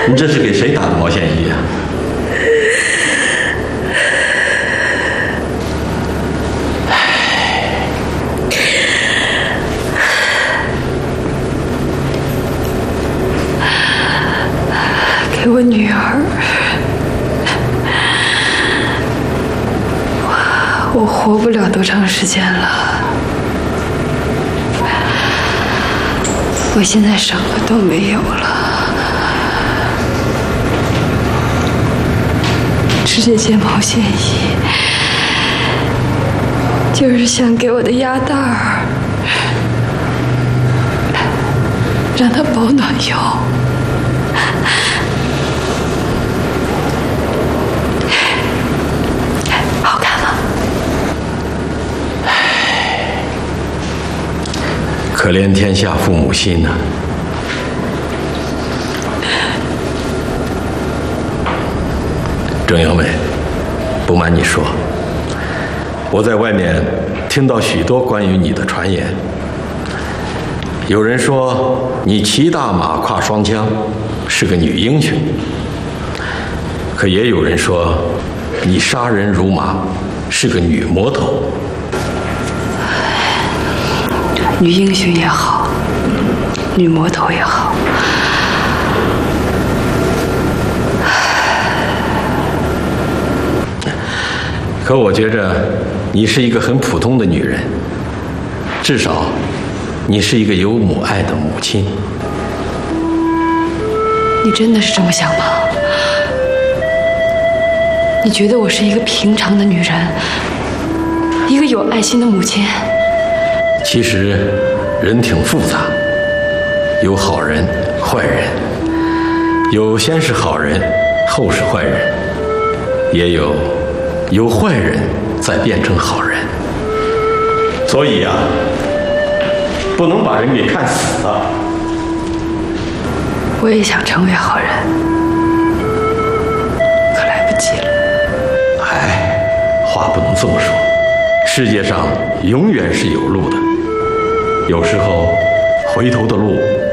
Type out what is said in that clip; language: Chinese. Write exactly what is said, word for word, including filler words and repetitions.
你这是给谁打的毛线衣啊？ 给我女儿。我我活不了多长时间了。我现在什么都没有了。 织这件毛线衣，就是想给我的鸭蛋儿，让它保暖用。好看吗？ 可怜天下父母心呐、啊！ 郑阳美，不瞒你说，我在外面听到许多关于你的传言。有人说你骑大马、挎双枪，是个女英雄；可也有人说你杀人如麻，是个女魔头。 女英雄也好，女魔头也好。 可我觉着，你是一个很普通的女人，至少，你是一个有母爱的母亲。 你真的是这么想吗？你觉得我是一个平常的女人，一个有爱心的母亲？ 其实，人挺复杂，有好人、坏人，有先是好人，后是坏人，也有。 由坏人再变成好人，所以呀、啊，不能把人给看死了。 我也想成为好人，可来不及了。 哎，话不能这么说，世界上永远是有路的，有时候回头的路